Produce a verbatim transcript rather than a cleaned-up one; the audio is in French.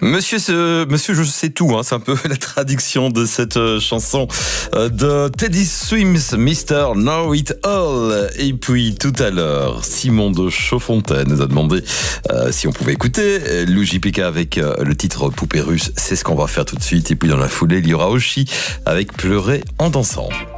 Monsieur, ce, monsieur, je sais tout, hein, c'est un peu la traduction de cette euh, chanson euh, de Teddy Swims, mister Know It All. Et puis tout à l'heure, Simon de Chaudfontaine nous a demandé euh, si on pouvait écouter Lou J P K avec euh, le titre Poupée russe. C'est ce qu'on va faire tout de suite. Et puis dans la foulée, il y aura Oshi avec Pleurer en dansant.